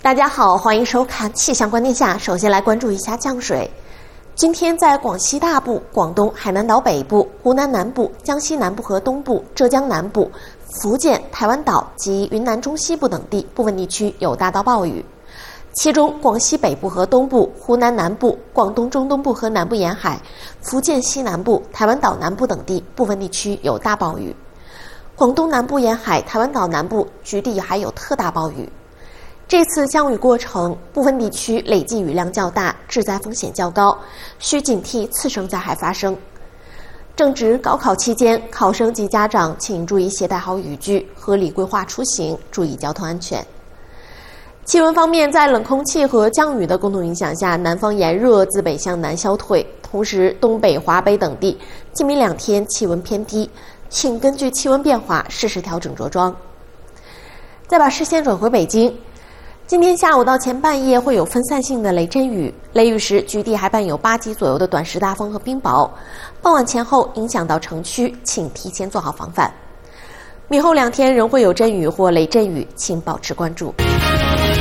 大家好，欢迎收看气象观天下。首先来关注一下降水。今天在广西大部、广东、海南岛北部、湖南南部、江西南部和东部、浙江南部、福建、台湾岛及云南中西部等地部分地区有大到暴雨。其中，广西北部和东部、湖南南部、广东中东部和南部沿海、福建西南部、台湾岛南部等地部分地区有大暴雨。广东南部沿海、台湾岛南部局地还有特大暴雨。这次降雨过程，部分地区累计雨量较大，致灾风险较高，需警惕次生灾害发生。正值高考期间，考生及家长请注意携带好雨具，合理规划出行，注意交通安全。气温方面，在冷空气和降雨的共同影响下，南方炎热自北向南消退，同时东北、华北等地今明2天气温偏低，请根据气温变化适时调整着装。再把视线转回北京。今天下午到前半夜会有分散性的雷阵雨，雷雨时局地还伴有8级左右的短时大风和冰雹。傍晚前后影响到城区，请提前做好防范。明后2天仍会有阵雨或雷阵雨，请保持关注。